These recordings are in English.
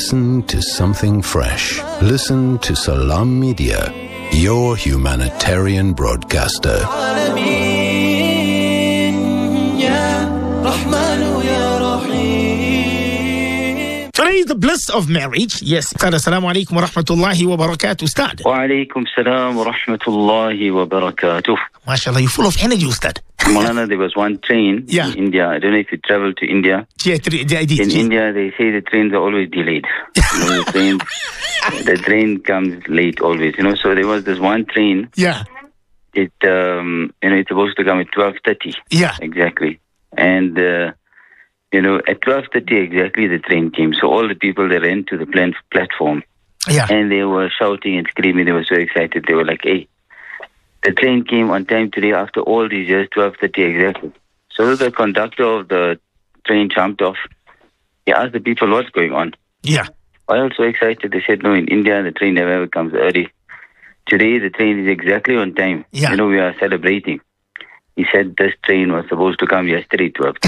Listen to something fresh. Listen to Salam Media, your humanitarian broadcaster. Today is the bliss of marriage. Yes. Assalamu alaikum wa rahmatullahi wa barakatuh, Ustad. Wa alaikum salam wa rahmatullahi wa barakatuh. MashaAllah, you're full of energy, Ustad. Maulana, there was one train in India. I don't know if you traveled to India. In India, they say the trains are always delayed. The train comes late always. So there was this one train. Yeah. It's supposed to come at 12:30. Yeah. Exactly. And at 12:30 exactly, the train came. So all the people, they ran to the platform. Yeah. And they were shouting and screaming. They were so excited. They were like, hey, the train came on time today after all these years, 12:30 exactly. So the conductor of the train jumped off. He asked the people, what's going on? Yeah. Why are you so excited? They said, no, in India, the train never ever comes early. Today, the train is exactly on time. Yeah. We are celebrating. He said this train was supposed to come yesterday, 12.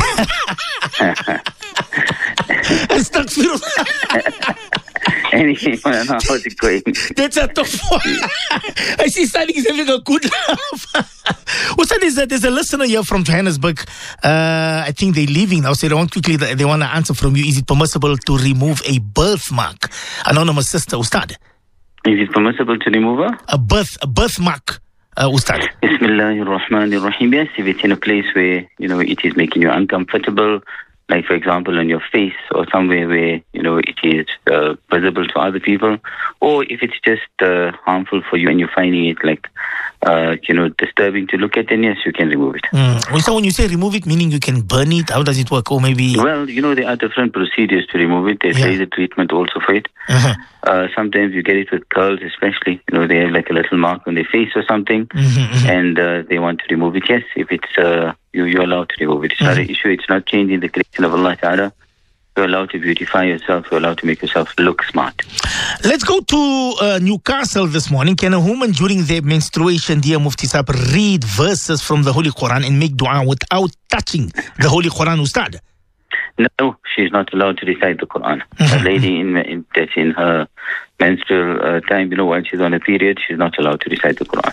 Anyway, how's it going? That's a tough one. I see Sadiq is having a good laugh. What's that? There's a listener here from Johannesburg. I think they're leaving now. So they want they want to answer from you. Is it permissible to remove a birthmark? Anonymous sister, Ustad. Is it permissible to remove a birthmark? Ustad. Bismillahir Rahmanir Rahim. Yes, if it's in a place where, it is making you uncomfortable, like for example on your face or somewhere where, it is visible to other people, or if it's just harmful for you and you're finding it like, disturbing to look at, then yes, you can remove it. So when you say remove it, meaning you can burn it, how does it work? Or maybe... Well, there are different procedures to remove it. There's laser treatment also for it. Uh-huh. Sometimes you get it with girls especially. They have like a little mark on their face or something, and they want to remove it. Yes, if it's you're allowed to remove it. It's not an issue. It's not changing the creation of Allah Ta'ala. You're allowed to beautify yourself. You're allowed to make yourself look smart. Let's go to Newcastle this morning. Can a woman during their menstruation, dear Mufti Saab, read verses from the Holy Quran and make dua without touching the Holy Quran, Ustad? No, she's not allowed to recite the Quran. A lady that's in her menstrual time, while she's on a period, she's not allowed to recite the Quran.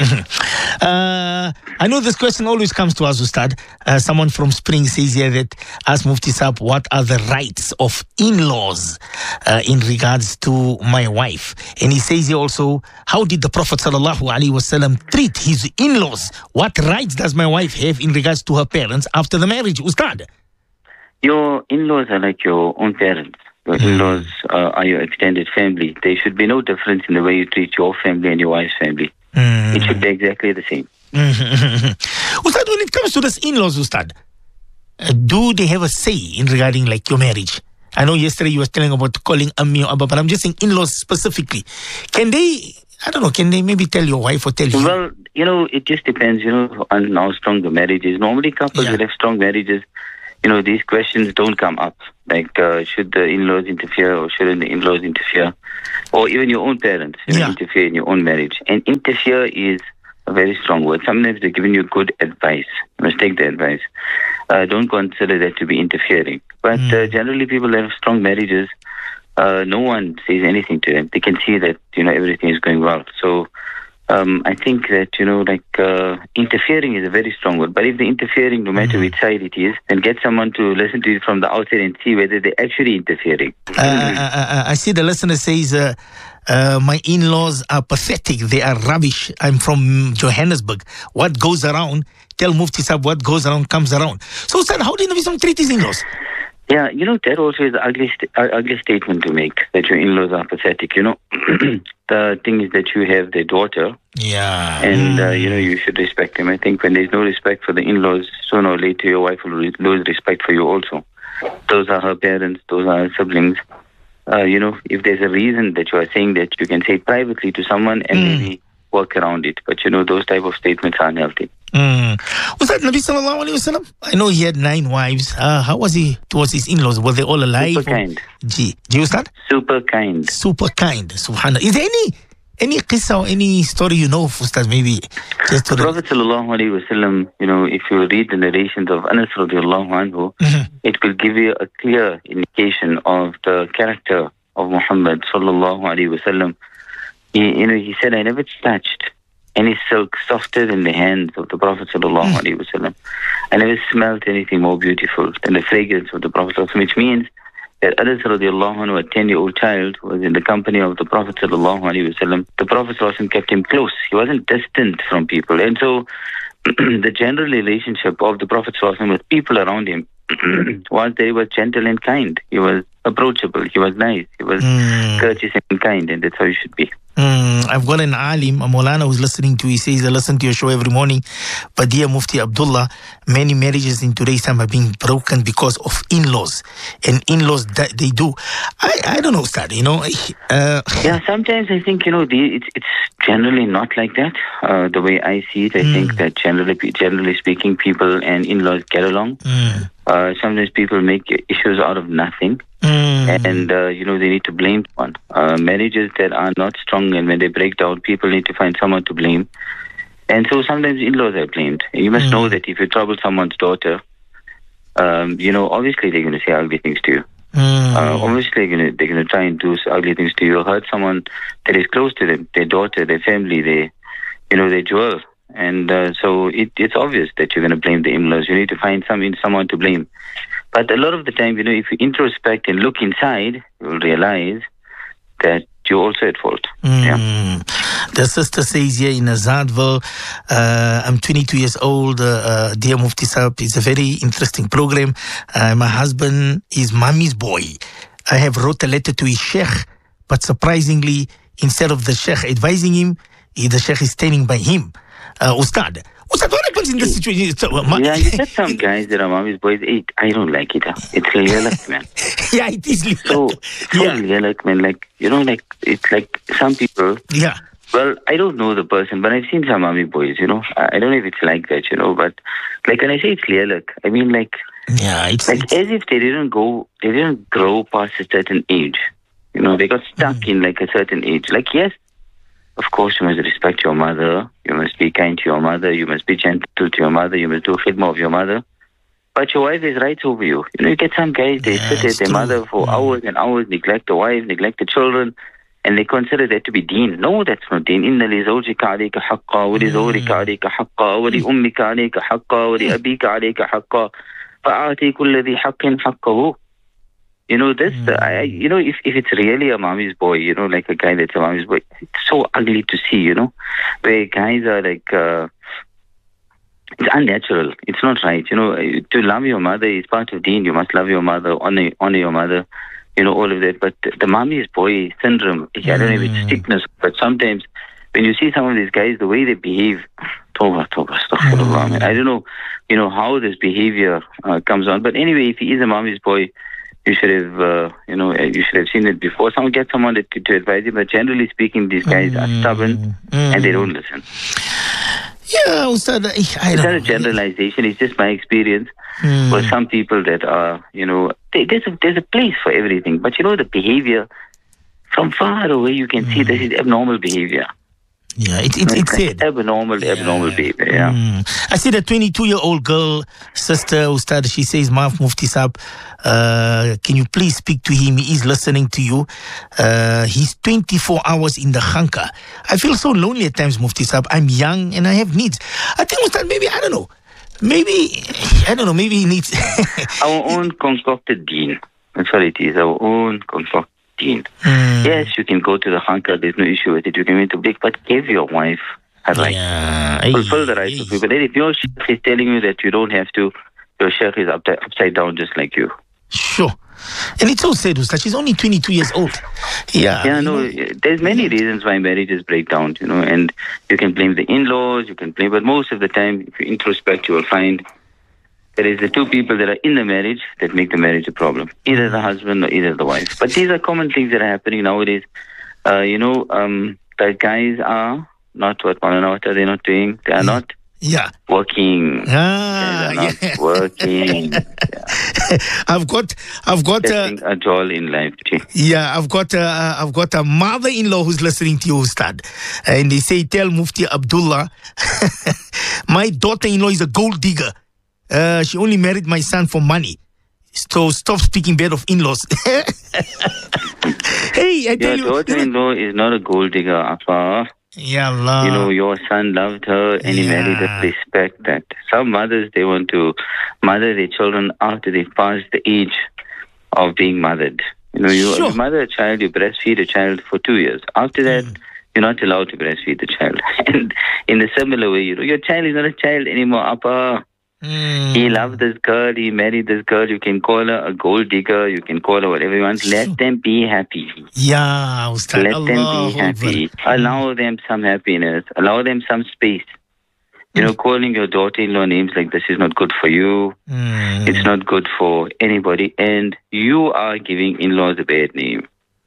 I know this question always comes to us, Ustad. Someone from Spring says here that, ask Mufti Saab, what are the rights of in-laws in regards to my wife? And he says here also, how did the Prophet ﷺ treat his in-laws? What rights does my wife have in regards to her parents after the marriage, Ustad? Your in-laws are like your own parents. Your in-laws are your extended family. There should be no difference in the way you treat your family and your wife's family. It should be exactly the same. Ustad, when it comes to this in-laws, Ustad, do they have a say in regarding like your marriage? I know yesterday you were telling about calling Ammi or Abba, but I'm just saying in-laws specifically. Can they maybe tell your wife or tell you? Well, it just depends, on how strong the marriage is. Normally couples that have strong marriages, these questions don't come up. Like, should the in-laws interfere or shouldn't the in-laws interfere? Or even your own parents interfere in your own marriage. And interfere is a very strong word. Sometimes they're giving you good advice. You must take the advice. Don't consider that to be interfering. But generally people that have strong marriages, no one says anything to them. They can see that, everything is going well. So I think that, interfering is a very strong word. But if they're interfering, no matter which side it is, then get someone to listen to it from the outside and see whether they're actually interfering. I see the listener says, my in-laws are pathetic. They are rubbish. I'm from Johannesburg. What goes around, tell Mufti Saab, what goes around comes around. So, sir, how do Nabi Sallam treat his in-laws? Yeah, that also is an ugly statement to make, that your in-laws are pathetic. The thing is that you have their daughter. Yeah. And, you should respect them. I think when there's no respect for the in-laws, sooner or later your wife will lose respect for you also. Those are her parents. Those are her siblings. If there's a reason that you are saying that, you can say it privately to someone and maybe work around it. But, those type of statements are unhealthy. Was that Nabi Sallallahu Alaihi Wasallam? I know he had 9 wives. How was he towards his in-laws? Were they all alive? Super kind. Do you start? Super kind. Super kind. Subhanallah. Is there any qissa or any story you know of, Ustaz, maybe? Just to Prophet Sallallahu Alaihi Wasallam, if you read the narrations of Anas radiallahu anhu, it will give you a clear indication of the character of Muhammad sallallahu alaihi wasallam, he said, I never touched any silk softer than the hands of the Prophet sallallahu alaihi wasallam. I never smelled anything more beautiful than the fragrance of the Prophet sallallahu, which means that Anas radiallahu anhu, a 10-year-old child, was in the company of the Prophet sallallahu alaihi wasallam. The Prophet sallallahu alaihi wasallam kept him close. He wasn't distant from people. And so the general relationship of the Prophet sallallahu alaihi wasallam with people around him was that he was gentle and kind. He was approachable. He was nice. He was courteous and kind. And that's how you should be. I've got an alim, a Maulana, who's listening to you. He says, I listen to your show every morning. But dear Mufti Abdullah, many marriages in today's time are being broken because of in-laws. And in-laws, that they do. I don't know, Ustad, Yeah, sometimes I think, it's generally not like that. The way I see it, I think that generally speaking, people and in-laws get along. Sometimes people make issues out of nothing. And, they need to blame one. Marriages that are not strong, and when they break down, people need to find someone to blame. And so sometimes in-laws are blamed. And you must know that if you trouble someone's daughter, obviously they're going to say ugly things to you. Obviously they're going to try and do ugly things to you. Hurt someone that is close to them, their daughter, their family, their jewel. And so it's obvious that you're going to blame the in-laws. You need to find someone to blame. But a lot of the time, if you introspect and look inside, you'll realize that you're also at fault. Yeah. The sister says here in Azadville, I'm 22 years old. Dear Mufti Sahib, it's a very interesting program. My husband is mommy's boy. I have wrote a letter to his sheikh, but surprisingly, instead of the sheikh advising him, the sheikh is standing by him. Ustad, what happens in this situation? Yeah, you said some guys that are mommy's boys. I don't like it. It's lilac, man. Yeah, it is lilac. So lilac, man. It's like some people. Yeah. Well, I don't know the person, but I've seen some mommy boys, I don't know if it's like that, but when I say it's lilac, I mean it's as if they didn't grow past a certain age. They got stuck in a certain age. Yes, of course, you must respect your mother. You must be kind to your mother. You must be gentle to your mother. You must do khidmah of your mother. But your wife has rights over you. You get some guys, they sit at their mother for hours and hours, neglect the wife, neglect the children, and they consider that to be deen. No, that's not deen. إِنَّ لِزَوْجِكَ عَلَيْكَ حَقًّا وَلِزَوْرِكَ عَلَيْكَ حَقًّا وَلِأُمِّكَ عَلَيْكَ حَقًّا وَلِأَبِيكَ عَلَيْكَ حَقًّا فَأَعْطِي كُلَّ ذِي حَقٍّ حَقَّهُ. If it's really a mommy's boy, like a guy that's a mommy's boy, it's so ugly to see, where guys are it's unnatural. It's not right. To love your mother is part of deen. You must love your mother, honor your mother, all of that. But the mommy's boy syndrome, I don't know if it's sickness, but sometimes when you see some of these guys, the way they behave, astaghfirullah, I don't know, how this behavior comes on. But anyway, if he is a mommy's boy, you should have, you should have seen it before. Get someone to advise him. But generally speaking, these guys are stubborn and they don't listen. Yeah, Ustad, it's not a generalization. It's just my experience with some people that are, there's a place for everything. But the behavior from far away, you can see this is abnormal behavior. Yeah, it's said. Abnormal behavior, yeah. I see the 22-year-old girl, sister, Ustad, she says, Mufti Sahib, can you please speak to him? He is listening to you. He's 24 hours in the khanka. I feel so lonely at times, Mufti Sahib. I'm young and I have needs. I think, Ustad, maybe he needs... Our own concocted deen. That's what it is, our own concocted. Yes, you can go to the khanka, there's no issue with it. You can win to break, but give your wife her right. Fulfill the rights of people. And if your sheikh is telling you that you don't have to, your sheikh is upside down just like you. Sure. And it's so sad, Ustad. She's only 22 years old. Yeah, there's many reasons why marriages break down, and you can blame the in-laws, but most of the time, if you introspect, you will find there is the two people that are in the marriage that make the marriage a problem. Either the husband or either the wife. But these are common things that are happening nowadays. The guys are not what they're not doing. They are not working. They are not working. Yeah. I've got a joy in life. Yeah, I've got a mother-in-law who's listening to you, Ustad, and they say, tell Mufti Abdullah, my daughter-in-law is a gold digger. She only married my son for money. So stop speaking bad of in-laws. I tell you. Your daughter-in-law is not a gold digger, Appa. Ya Allah. Your son loved her and he married her. Respect that. Some mothers, they want to mother their children after they've passed the age of being mothered. You mother a child, you breastfeed a child for 2 years. After that, you're not allowed to breastfeed the child. And in a similar way, your child is not a child anymore, Appa. He loved this girl, he married this girl. You can call her a gold digger, you can call her whatever you want. Let them be happy. Yeah, Ustad. Let them be happy. Allow them some happiness. Allow them some space. Calling your daughter-in-law names like this is not good for you. It's not good for anybody. And you are giving in-laws a bad name.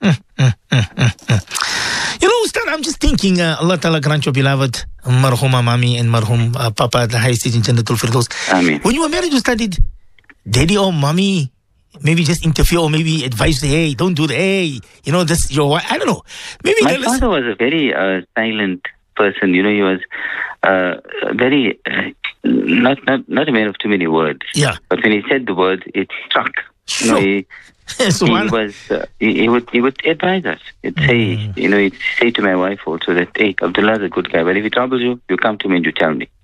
Ustad, I'm just thinking, Allah Ta'ala grant your beloved Marhuma Mami and Marhum Papa at the highest stage in Jannatul Firdaus. Ameen. When you were married, Ustad, did Daddy or Mommy maybe just interfere or maybe advise, hey, don't do that, hey, this your wife? I don't know. Maybe my father was a very silent person. He was very not a man of too many words. Yeah. But when he said the words, it struck. Sure. He would advise us. He'd say to my wife also that, hey, Abdullah is a good guy, but if he troubles you, you come to me and you tell me.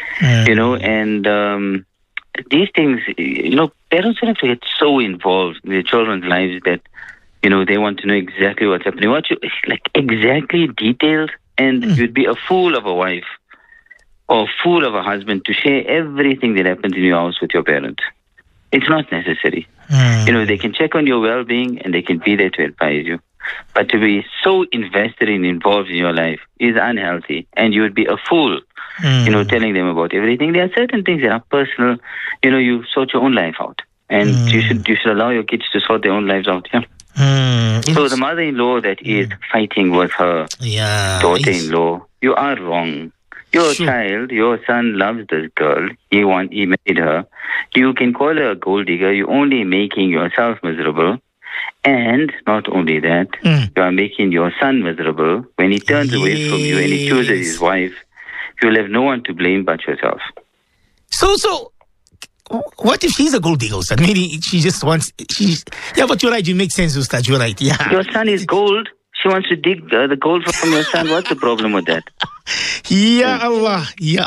And these things, parents don't have to get so involved in their children's lives that, they want to know exactly what's happening. Exactly detailed, and you'd be a fool of a wife or a fool of a husband to share everything that happens in your house with your parents. It's not necessary. They can check on your well-being and they can be there to advise you. But to be so invested and involved in your life is unhealthy. And you would be a fool, telling them about everything. There are certain things that are personal. You sort your own life out. And you should allow your kids to sort their own lives out, So the mother-in-law that is fighting with her daughter-in-law, you are wrong. Your child, your son loves this girl. He married her. You can call her a gold digger. You're only making yourself miserable. And not only that, you are making your son miserable. When he turns away from you and he chooses his wife, you'll have no one to blame but yourself. So, what if she's a gold digger, Ustad? Maybe she just wants... Yeah, but you're right. You make sense, Ustad. You're right. Yeah. Your son is gold. She wants to dig the gold from your son. What's the problem with that? Ya Allah.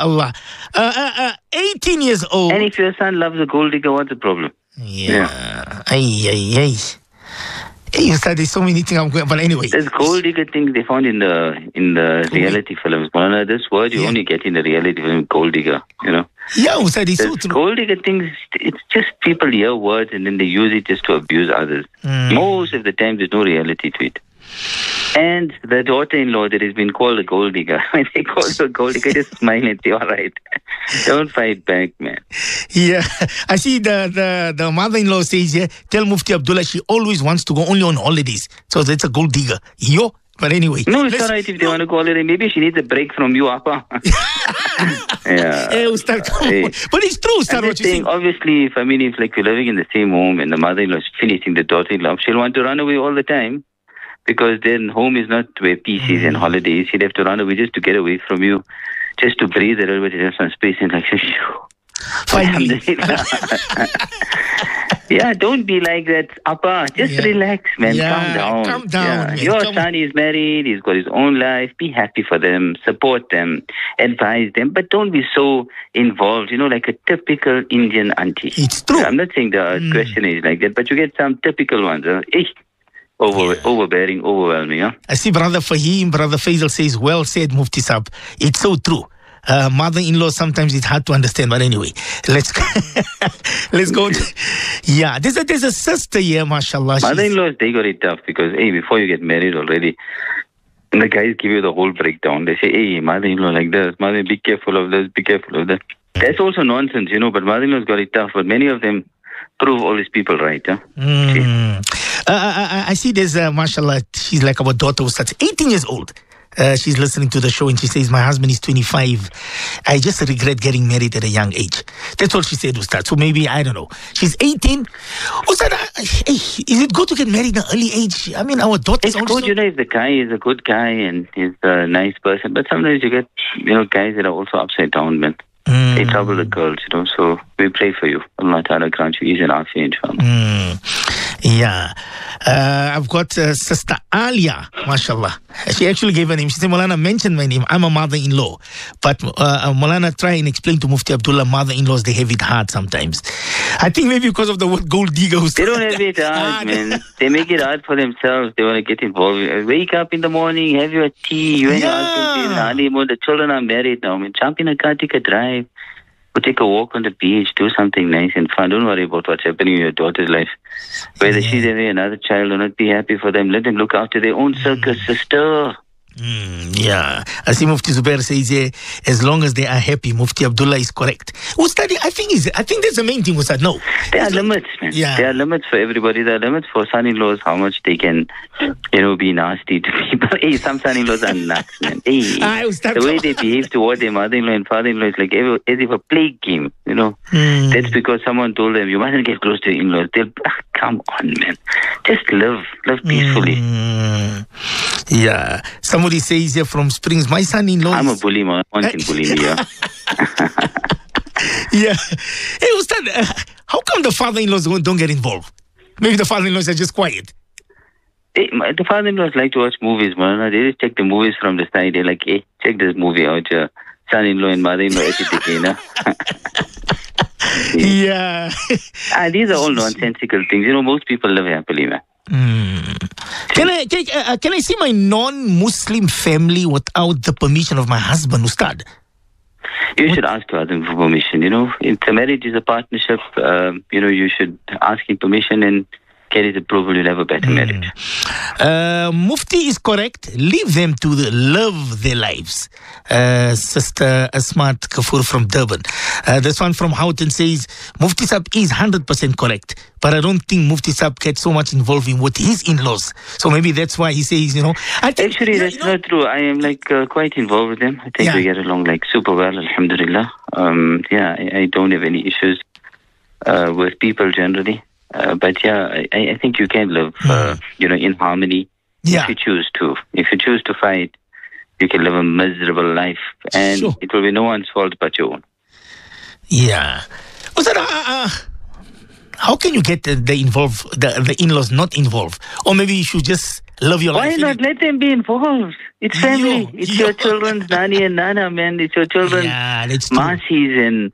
18 years old. And if your son loves a gold digger, what's the problem? Hey, Ustad, there's so many things I'm going... But anyway. There's gold digger things they found in the reality films. This word you only get in the reality film, gold digger, Yeah, Ustad, it's so true. Gold digger things, it's just people hear words and then they use it just to abuse others. Most of the time, there's no reality to it. And the daughter-in-law that has been called a gold digger, when they call her a gold digger, just smile and say, all right, don't fight back, man. Yeah, I see the mother-in-law says here, tell Mufti Abdullah she always wants to go only on holidays. So that's a gold digger. But anyway. No, it's all right if they want to call her. Maybe she needs a break from you, Appa. Yeah. Hey, Ustad, but it's true, Ustad, what you're saying. Obviously, if you're living in the same home and the mother-in-law is finishing the daughter-in-law, she'll want to run away all the time. Because then home is not where peace is and holidays. He'd have to run away just to get away from you, just to breathe a little bit, have some space and finally. Yeah, don't be like that, Appa. Just relax, man. Calm down. Man. Your son is married. He's got his own life. Be happy for them. Support them. Advise them. But don't be so involved, like a typical Indian auntie. It's true. I'm not saying the question is like that, but you get some typical ones. Overbearing, overwhelming. I see Brother Fahim, Brother Faisal says, well said, Mufti Saab. It's so true. Mother-in-law, sometimes it's hard to understand. But anyway, let's go. There's a sister here, mashallah. Mother-in-laws, they got it tough because, before you get married already, and the guys give you the whole breakdown. They say, mother-in-law like this, mother, be careful of this, be careful of that. That's also nonsense, but mother-in-laws got it tough. But many of them prove all these people right. I see there's, mashallah, she's like our daughter who starts 18 years old. She's listening to the show and she says, my husband is 25. I just regret getting married at a young age. That's all she said, Ustad. So maybe, I don't know. She's 18. Ustad, is it good to get married at an early age? I mean, our daughter's also... It's good, if the guy is a good guy and he's a nice person. But sometimes you get, guys that are also upside down, man. They trouble the girls, so we pray for you. Allah Ta'ala grant you ease and afiyah, inshallah. Yeah. I've got Sister Alia, mashallah. She actually gave her name. She said, Maulana, mention my name. I'm a mother-in-law. But Maulana, try and explain to Mufti Abdullah, mother-in-laws, they have it hard sometimes. I think maybe because of the word gold digger. They don't have it hard, man. They make it hard for themselves. They want to get involved. Wake up in the morning, have your tea. You and your husband in honeymoon. The children are married now. I mean, jump in a car, take a drive. Or take a walk on the beach, do something nice and fun. Don't worry about what's happening in your daughter's life. Whether she's having another child or not, be happy for them. Let them look after their own circus, sister. Yeah. I see Mufti Zubair says here, as long as they are happy, Mufti Abdullah is correct. Ustad, I think that's the main thing, Ustad. No. There are limits, man. Yeah. There are limits for everybody. There are limits for son-in-laws, how much they can, be nasty to people. Hey, some son-in-laws are nuts, man. Hey, the way they behave toward their mother-in-law and father-in-law is like as if a plague game, That's because someone told them, you mustn't get close to your in-laws. They'll, come on, man. Just live peacefully. Yeah. Somebody says here from Springs, my son-in-law. I'm a bully, man. One can bully me, yeah. Yeah. Hey, Ustad, how come the father-in-laws don't get involved? Maybe the father-in-laws are just quiet. Hey, the father-in-laws like to watch movies, man. They just check the movies from the side. They're like, hey, check this movie out, your son-in-law and mother-in-law. Yeah. These are all nonsensical things. Most people live happily, man. Can I see my non-Muslim family without the permission of my husband, Ustad? You should ask your husband for permission. If the marriage is a partnership, you should ask him permission and get his approval. You'll have a better marriage. Mufti is correct. Leave them to love their lives. Sister Asmat Kafur from Durban. This one from Houghton says, Mufti Sab is 100% correct. But I don't think Mufti Sab gets so much involved with his in-laws. So maybe that's why he says, Actually, that's not true. I am quite involved with them. I think we get along super well, alhamdulillah. I don't have any issues with people generally. But I think you can live, in harmony if you choose to. If you choose to fight, you can live a miserable life, and it will be no one's fault but your own. Yeah. How can you get the in-laws not involved? Or maybe you should just love your life. Why not? Let them be involved. It's family. It's your children's nani and nana, man. It's your children's marcies and...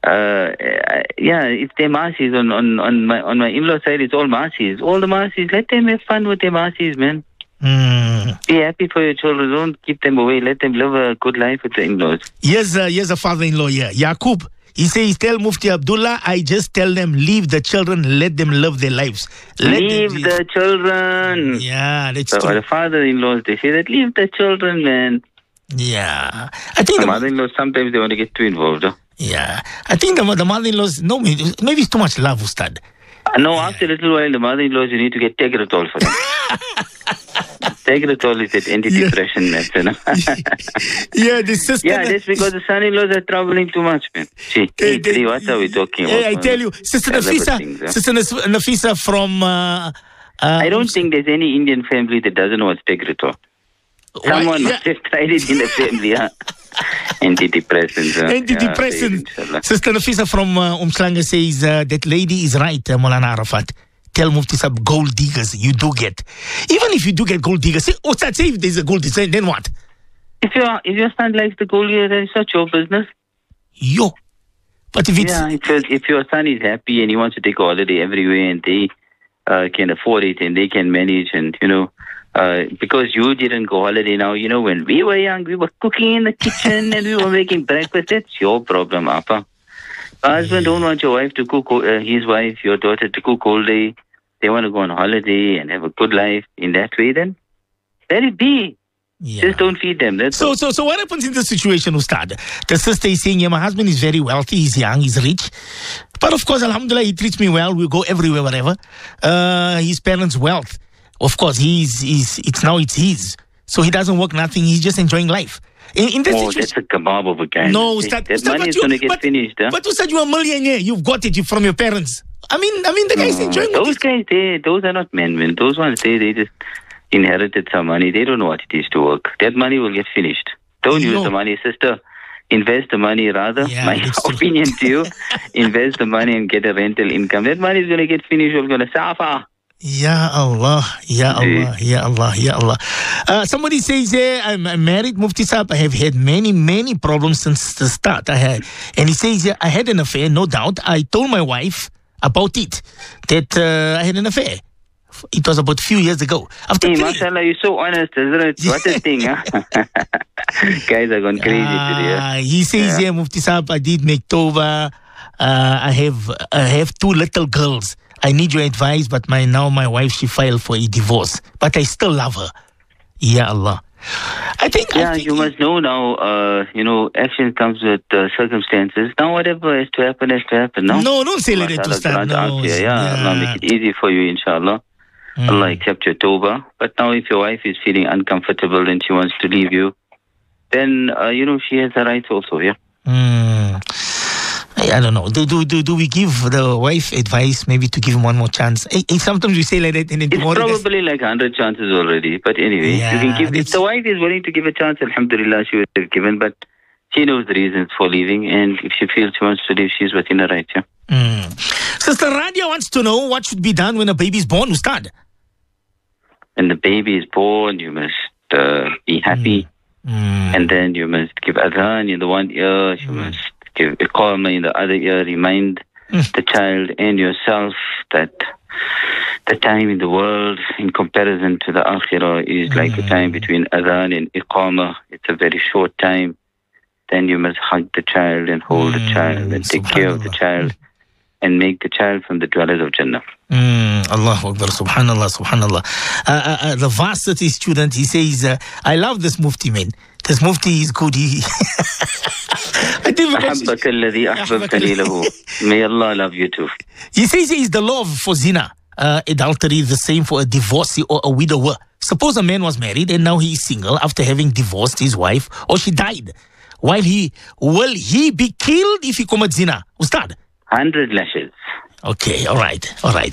if they're marcies on my in-law side, it's all marcies. All the marcies, let them have fun with their marcies, man. Be happy for your children. Don't keep them away. Let them live a good life with the in-laws. Here's a father-in-law here, Yaqub. He says, tell Mufti Abdullah, I just tell them, leave the children, let them live their lives. Leave the children. Yeah, that's true. The father-in-laws, they say that, leave the children, man. Yeah. I think the mother-in-laws, sometimes they want to get too involved, huh? Yeah. I think the mother-in-laws, maybe it's too much love, Ustad. No, after a little while, the mother-in-laws, you need to get Tegretol for them. Tegretol is that anti-depression medicine. The sister. Yeah, that's because the son-in-laws are troubling too much, man. What are we talking about? I tell you, Sister Nafisa from... I don't think there's any Indian family that doesn't know what's Tegretol. Someone must have tried it in the family, huh? Antidepressants. Antidepressants. Sister Nafisa from Umslanga says that lady is right, Maulana Arafat. Tell Mufti Sab, gold diggers, you do get. Even if you do get gold diggers, say if there's a gold digger, then what? If your son likes the gold digger, it's not your business. But if it's... if your son is happy and he wants to take a holiday everywhere and they can afford it and they can manage and, because you didn't go holiday now, when we were young, we were cooking in the kitchen and we were making breakfast. That's your problem, Appa. Husband don't want your wife to cook, his wife, your daughter to cook all day. They want to go on holiday and have a good life in that way, then let it be. Yeah. Just don't feed them. So what happens in this situation, Ustad? The sister is saying, my husband is very wealthy, he's young, he's rich. But of course, alhamdulillah, he treats me well. We go everywhere, whatever. His parents' wealth. Of course, it's his. So he doesn't work nothing. He's just enjoying life. In this situation, that's a kebab of a guy. No, Ustad, that money is going to get finished. Huh? But Ustad, you're a millionaire. You've got it from your parents. I mean, the guy's enjoying it. Those guys, those are not men, man. Those ones, they just inherited some money. They don't know what it is to work. That money will get finished. Don't use the money, sister. Invest the money rather. Yeah, my opinion to you. Invest the money and get a rental income. That money is going to get finished. You're going to suffer. Ya Allah, Ya Allah, Ya Allah, Ya Allah. Somebody says here, I'm married, Mufti Saab. I have had many problems since the start. And he says here, I had an affair, no doubt. I told my wife about it, that I had an affair. It was about a few years ago. Hey, mashallah, you're so honest, isn't it? What a thing, huh? Guys are going crazy today. He says here, Mufti Saab, I did make tawbah. I have 2 little girls. I need your advice, but now my wife, she filed for a divorce. But I still love her. Ya Allah. I think you must know now, action comes with circumstances. Now whatever has to happen, has to happen. No, don't say let it to start. No. Allah make it easy for you, inshallah. Allah accept your tawbah. But now if your wife is feeling uncomfortable and she wants to leave you, then, she has the rights also, yeah? I don't know. Do we give the wife advice maybe to give him one more chance? Sometimes we say like that, and then it's probably like 100 chances already. But anyway, you can give. If the wife is willing to give a chance, alhamdulillah, she would have given. But she knows the reasons for leaving, and if she feels she wants to leave, she's within her right. Yeah. Sister Radia wants to know what should be done when a baby is born. Ustad. When the baby is born, you must be happy, and then you must give adhan in the one ear. You must give iqamah in the other ear, remind the child and yourself that the time in the world in comparison to the akhirah is like the time between adhan and iqamah. It's a very short time. Then you must hug the child and hold the child and take care of the child and make the child from the dwellers of Jannah. Allahu Akbar, subhanallah. The varsity student, he says, I love this mufti, man. This mufti is good. May Allah love you too. He says is the law for zina, adultery, the same for a divorcee or a widower. Suppose a man was married and now he is single after having divorced his wife or she died. Will he be killed if he commits zina? Ustad? 100 lashes. Okay, all right.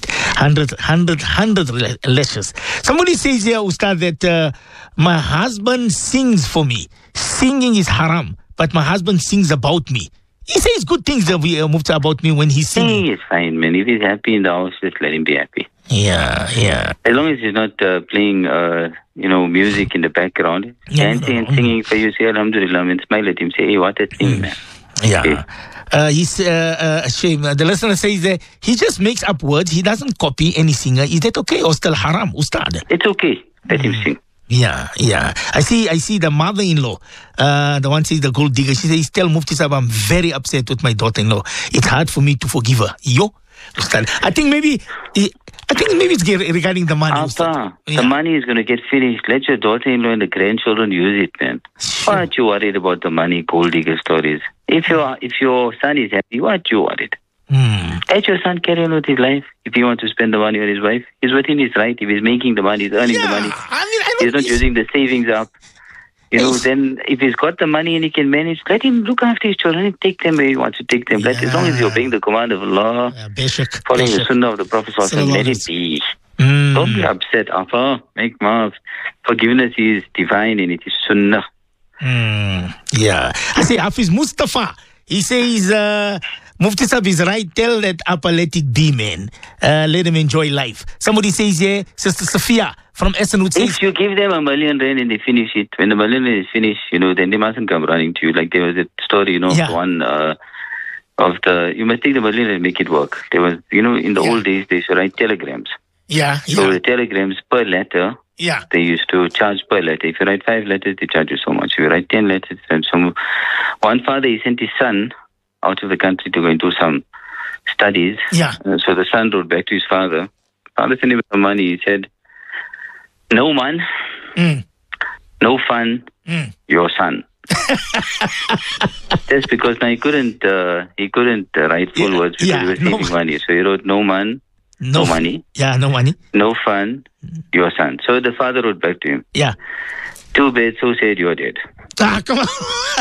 100 lashes. Somebody says here, Ustad, that my husband sings for me. Singing is haram, but my husband sings about me. He says good things Mufti about me when he's singing. Singing is fine, man. If he's happy in the house, just let him be happy. Yeah. As long as he's not playing, music in the background, dancing and singing for you, say Alhamdulillah, and smile at him, say, hey, what a thing, man. Yeah. He's ashamed. The listener says that he just makes up words. He doesn't copy any singer. Is that okay or still haram, Ustad? It's okay. Let him sing. Yeah. I see the mother-in-law, the one says the gold digger. She says, tell Mufti Saab, I'm very upset with my daughter-in-law. It's hard for me to forgive her. Ustad. I think maybe it's regarding the money. The money is going to get finished. Let your daughter-in-law and the grandchildren use it, man. Why aren't you worried about the money, gold digger stories? If your son is happy, why aren't you worried? Let your son carry on with his life. If he wants to spend the money on his wife, he's within his right. If he's making the money, he's earning the money. He's not using the savings up. Then if he's got the money and he can manage, let him look after his children and take them where he wants to take them. As long as you're obeying the command of Allah, following the sunnah of the Prophet, let it be. Don't be upset. Make maaf. Forgiveness is divine and it is sunnah. Yeah. I say Hafiz Mustafa. He says, Mufti Saab is right. Tell that Appa let it be, man. Let him enjoy life. Somebody says here, Sister Sophia from Essenwood says, if you give them $1 million and they finish it, when the $1 million is finished, then they mustn't come running to you. Like there was a story, one you must take the $1 million and make it work. There was, in the old days, they used to write telegrams. So the telegrams per letter, they used to charge per letter. If you write 5 letters, they charge you so much. If you write 10 letters, one father, he sent his son out of the country to go and do some studies. So the son wrote back to his father. Father sent him some money. He said, no man, no fun, your son. That's because now he couldn't write full words because he was saving money. So he wrote no man, no money. No money. No fun, your son. So the father wrote back to him. Too bad, so sad you're dead. Come on.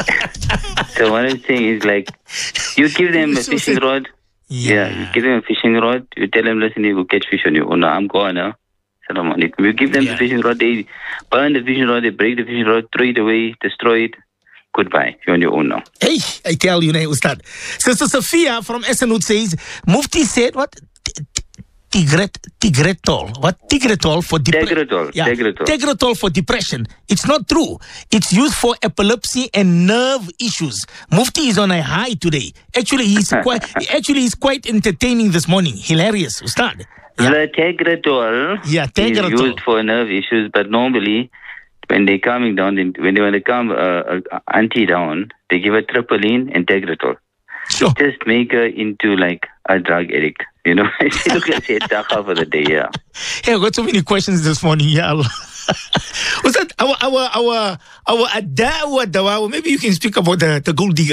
So what I'm saying is like, you give them a fishing rod. You give them a fishing rod. You tell them, listen, you go catch fish on you. Oh no, I'm gone now. You give them the fishing rod. They burn the fishing rod. They break the fishing rod. Throw it away. Destroy it. Goodbye. You're on your own now. Hey, I tell you, Ustad. Sister Sophia from Essenwood says, Mufti said what? Tegretol. What? Tegretol for depression. Tegretol. Yeah. Tegretol. Tegretol for depression. It's not true. It's used for epilepsy and nerve issues. Mufti is on a high today. Actually, he's quite entertaining this morning. Hilarious, Ustad. Yeah. The Tegretol is used for nerve issues, but normally when they're calming down, when they want to calm auntie down, they give her Tripolline and Tegretol. Sure. Just make her into like a drug addict. You know, she look like she's taka for the day. Yeah. Hey, I got so many questions this morning. Ya Allah. Was that our dawa? Maybe you can speak about the gold digger.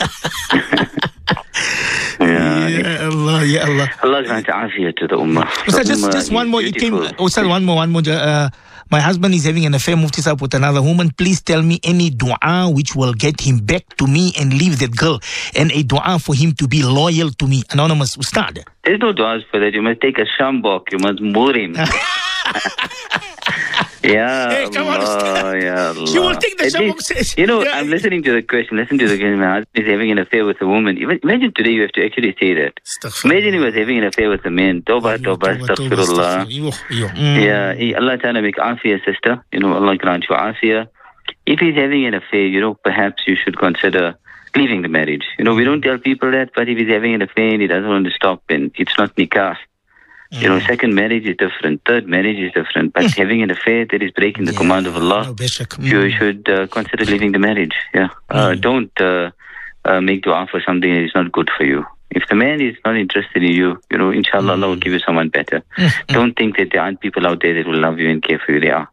Yeah. Allah, ya Allah. Allah grant afiyah to the ummah. Ustad, just one more. It came. Ustad, one more. My husband is having an affair, Mufti Sahib, with another woman. Please tell me any dua which will get him back to me and leave that girl, and a dua for him to be loyal to me. Anonymous Ustad. There's no duas for that. You must take a shambok. You must moor him. Yeah. Hey, come on, Ustad. Yeah, Allah. She will take the shambok. You know, I'm listening to the question. Listen to the question. My husband is having an affair with a woman. Imagine today you have to actually say that. Imagine he was having an affair with a man. Tawbah, astaghfirullah. Yeah. Allah Ta'ala make afiyah, sister. You know, Allah grant you afiyah. If he's having an affair, you know, perhaps you should consider leaving the marriage. You know, we don't tell people that, but if he's having an affair and he doesn't want to stop, and it's not nikah. You know, second marriage is different. Third marriage is different. But having an affair, that is breaking the command of Allah. You should consider leaving the marriage. Yeah. Don't make dua for something that is not good for you. If the man is not interested in you, you know, inshallah, Allah will give you someone better. Don't think that there aren't people out there that will love you and care for you. They are.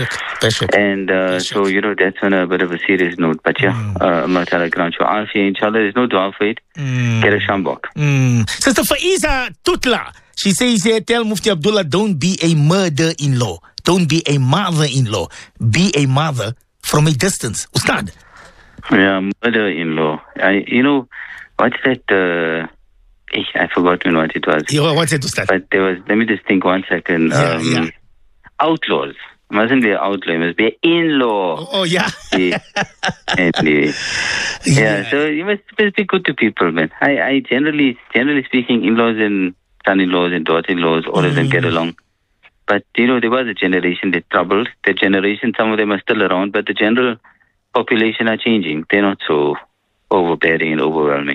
And so, you know, that's on a bit of a serious note. But yeah, Allah Ta'ala grant you afiyah. Inshallah, there's no dua for it. Get a shambok. Sister Faiza Tutla, she says here, tell Mufti Abdullah, don't be a mother-in-law. Don't be a mother-in-law. Be a mother from a distance. Ustad. Yeah, mother-in-law. You know, what's that? I forgot what it was. What's it, Ustad? But there was, let me just think 1 second. Outlaws. Mustn't be an outlaw, it must be an in-law. Oh, yeah. Anyway. Yeah, so you must be good to people, man. I generally speaking, in-laws and son-in-laws and daughter-in-laws, all of them get along. But, you know, there was a generation that troubled. That generation, some of them are still around, but the general population are changing. They're not so overbearing and overwhelming.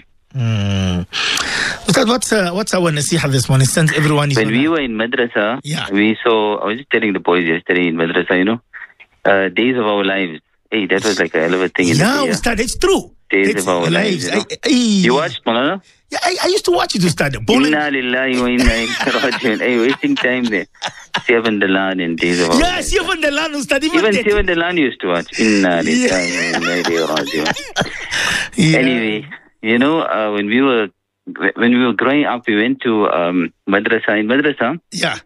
Ustad, what's our nasiha this morning? Since everyone is when we were in madrasa, we saw, I was just telling the boys yesterday in madrasa, you know, Days of Our Lives. Hey, that was like a hell of a thing. Yeah, Ustad, it's true. Days of Our Lives. You know? You watched, Malana? Yeah, I used to watch it, Ustad. Inna lillahi wa inna ilaihi raji'un. Hey, wasting time there. Seven Dalan and Days of Our Lives. Yeah, Seven Dalan, Ustad. Even Seven Dalan used to watch. Inna lillahi wa inna ilaihi raji'un. Anyway, you know, when we were growing up, we went to madrasa. In madrasa,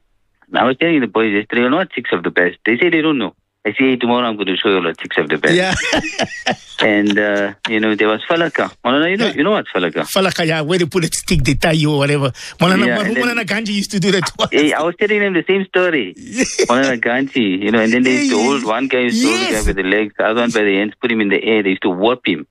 I was telling the boys yesterday, not 6 of the best. They say they don't know. I say, hey, tomorrow I'm going to show you all 6 of the best. Yeah. And, you know, there was falaka. Malana, you know what's falaka? Falaka, yeah, where they put a stick, they tie you or whatever. Malana Ganji used to do that too. Hey, I was telling them the same story. Malana Ganji, you know, and then they used to hold, one guy used to hold the guy by the legs, the other one by the hands, put him in the air. They used to whoop him.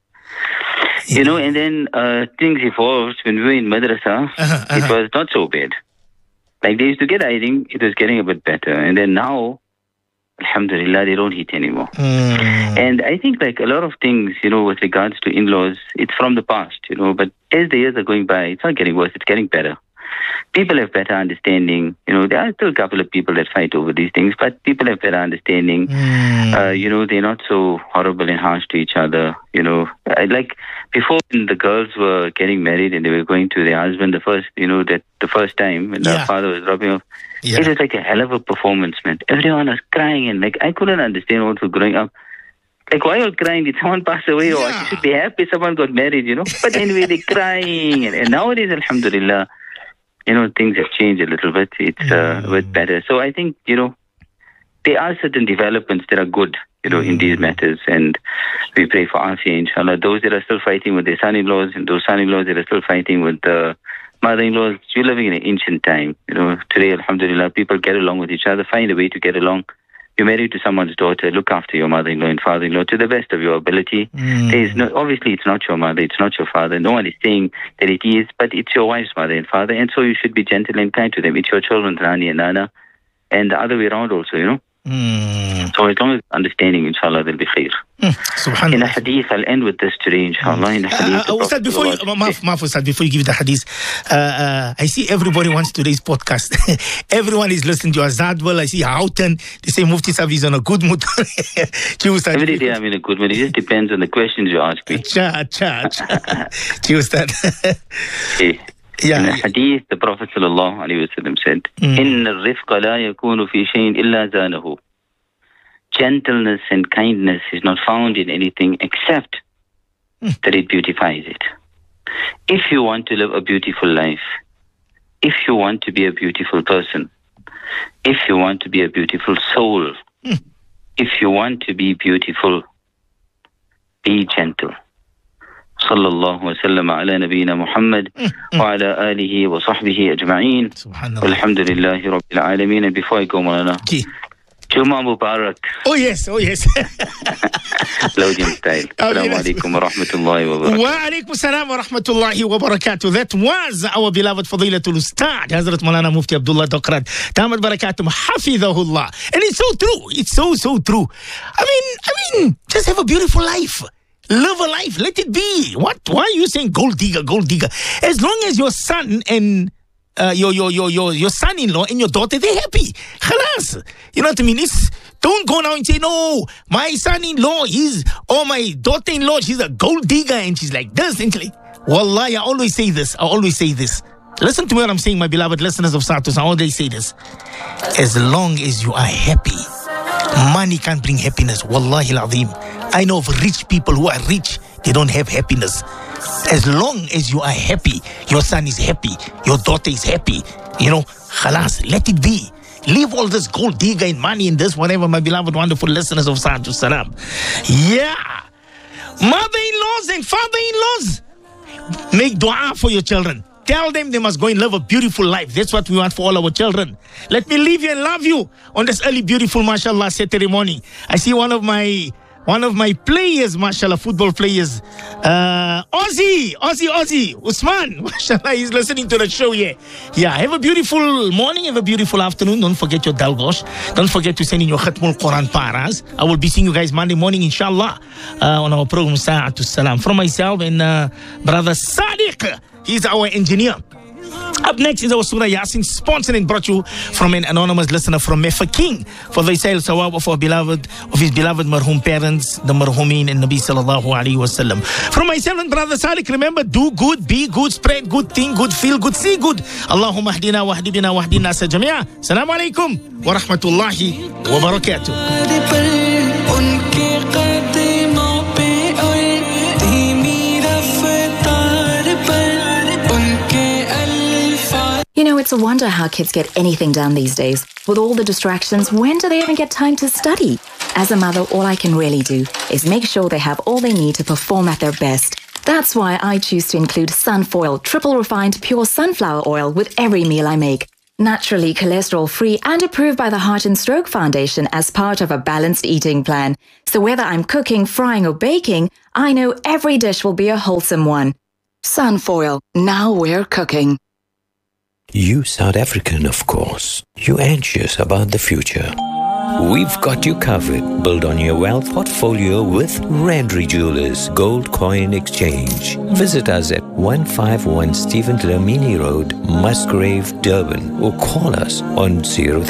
You know, and then things evolved when we were in madrasa. It was not so bad. Like they used to get, I think it was getting a bit better. And then now, alhamdulillah, they don't hit anymore. And I think like a lot of things, you know, with regards to in-laws, it's from the past, you know, but as the years are going by, it's not getting worse, it's getting better. People have better understanding. You know, there are still a couple of people that fight over these things, but people have better understanding. You know, they're not so horrible and harsh to each other. You know, like before when the girls were getting married and they were going to their husband the first time when the father was dropping off, it was like a hell of a performance, man. Everyone was crying and like I couldn't understand what was growing up. Like, why are you crying? Did someone pass away? Or you should be happy someone got married, you know? But anyway, they're crying. And nowadays, alhamdulillah, you know, things have changed a little bit. It's a bit better. So I think, you know, there are certain developments that are good, you know, in these matters. And we pray for afiyah, inshallah. Those that are still fighting with their son-in-laws and those son-in-laws that are still fighting with the mother-in-laws, you're living in an ancient time. You know, today, alhamdulillah, people get along with each other, find a way to get along. you're married to someone's daughter, look after your mother-in-law and father-in-law to the best of your ability. Obviously, it's not your mother, it's not your father. No one is saying that it is, but it's your wife's mother and father, and so you should be gentle and kind to them. It's your children's Rani and Nana, and the other way around also, So as long as understanding, inshallah, there'll be khair. In a hadith, I'll end with this today, inshallah. In a hadith, Ustad, before you give the hadith, I see everybody wants today's podcast. Everyone is listening to Azadwal. I see Houghton. They say Mufti Sahib is on a good mood. Every day I'm in a good mood. It just depends on the questions you ask me. Ustad. In the hadith, the Prophet ﷺ said, إِنَّ الرِّفْقَ لَا يَكُونُ فِي شَيْءٍ إِلَّا زَانَهُ. Gentleness and kindness is not found in anything except that it beautifies it. If you want to live a beautiful life, if you want to be a beautiful person, if you want to be a beautiful soul, if you want to be beautiful, be gentle. Sallallahu wa sallam ala nabiyyina Muhammad wa ala alihi wa sahbihi ajma'een. Alhamdulillahi rabbil alameen. And before I go, Maulana, Juma Mubarak. Oh yes. Loading style. Assalamu alaikum wa rahmatullahi wa barakatuh. Wa alaikum salam wa rahmatullahi wa barakatuh. That was our beloved Fadilatul Ustad, Hazrat Maulana Mufti Abdullah Dokrad, Damat Barakatum, Hafidhahullah. And it's so true. It's so true. I mean, just have a beautiful life. Live a life. Let it be. Why are you saying gold digger? As long as your son and your son-in-law and your daughter, they're happy. Khalas. You know what I mean? Don't go now and say, no, my son-in-law or my daughter-in-law, she's a gold digger and she's like this. And she's like, Wallahi, I always say this. Listen to what I'm saying, my beloved listeners of Satus. I always say this. As long as you are happy, money can't bring happiness. Wallahi al-azim. I know of rich people who are rich, they don't have happiness. As long as you are happy, your son is happy, your daughter is happy, khalas, let it be. Leave all this gold digger and money and this, whatever, my beloved, wonderful listeners of Sa'atul Salam. Yeah. Mother-in-laws and father-in-laws, make dua for your children. Tell them they must go and live a beautiful life. That's what we want for all our children. Let me leave you and love you on this early, beautiful, mashallah, Saturday morning. I see one of my players, mashallah, football players, Aussie, Usman, mashallah, he's listening to the show here. Yeah, have a beautiful morning, have a beautiful afternoon. Don't forget your dalgosh. Don't forget to send in your Khatmul Quran paras. I will be seeing you guys Monday morning, inshallah, on our program Sa'atul Salam. From myself and brother Sadiq, he's our engineer. Up next is our Surah Yasin, sponsored and brought you from an anonymous listener from Mefa King for the Isail Sawab of his beloved marhum parents, the marhumin and Nabi sallallahu alayhi wa sallam. From myself and brother Sadiq, remember, do good, be good, spread good, think good, feel good, see good. Allahumma hdina wa hdibina wa hdina sa jami'a. Assalamu alaikum wa rahmatullahi wa barakatuh. You know, it's a wonder how kids get anything done these days. With all the distractions, when do they even get time to study? As a mother, all I can really do is make sure they have all they need to perform at their best. That's why I choose to include Sunfoil triple refined pure sunflower oil with every meal I make. Naturally cholesterol-free and approved by the Heart and Stroke Foundation as part of a balanced eating plan. So whether I'm cooking, frying or baking, I know every dish will be a wholesome one. Sunfoil, now we're cooking. You South African, of course. You're anxious about the future. We've got you covered. Build on your wealth portfolio with Randri Jewelers Gold Coin Exchange. Visit us at 151 Stephen Dlamini Road, Musgrave, Durban, or call us on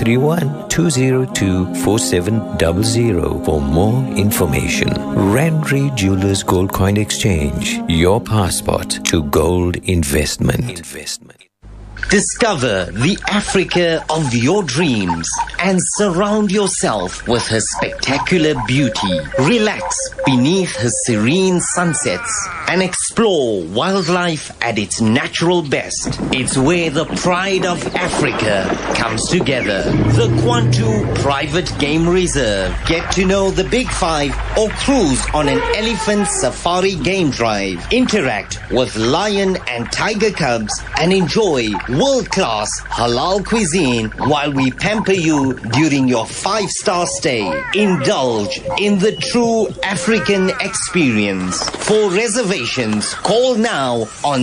031-202-4700 for more information. Randri Jewelers Gold Coin Exchange, your passport to gold investment. Discover the Africa of your dreams and surround yourself with her spectacular beauty. Relax beneath her serene sunsets and experience Explore wildlife at its natural best. It's where the pride of Africa comes together. The Kwantu Private Game Reserve. Get to know the Big Five or cruise on an elephant safari game drive. Interact with lion and tiger cubs and enjoy world-class halal cuisine while we pamper you during your 5-star stay. Indulge in the true African experience. For reservations, call now on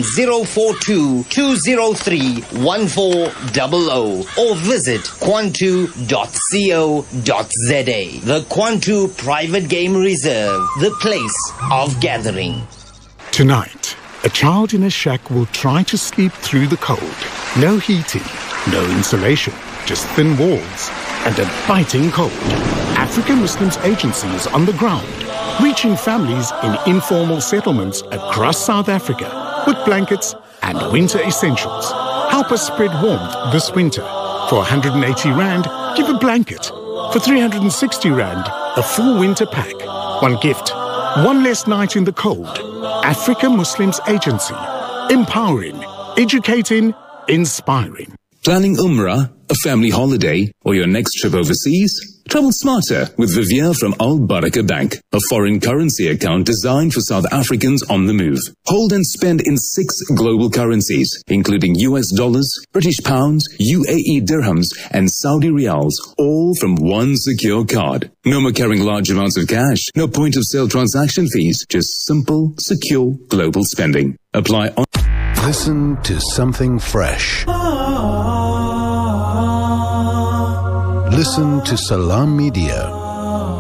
042-203-1400 or visit kwantu.co.za. The Kwantu Private Game Reserve, the place of gathering. Tonight, a child in a shack will try to sleep through the cold. No heating, no insulation, just thin walls and a biting cold. African Muslims Agency is on the ground, reaching families in informal settlements across South Africa with blankets and winter essentials. Help us spread warmth this winter. For 180 Rand, give a blanket. For 360 Rand, a full winter pack. One gift, one less night in the cold. African Muslims Agency. Empowering, educating, inspiring. Planning Umrah, a family holiday, or your next trip overseas? Travel smarter with Vivier from Al Baraka Bank, a foreign currency account designed for South Africans on the move. Hold and spend in 6 global currencies, including US dollars, British pounds, UAE dirhams, and Saudi riyals, all from one secure card. No more carrying large amounts of cash, no point of sale transaction fees, just simple, secure global spending. Apply on. Listen to something fresh. Listen to Salam Media.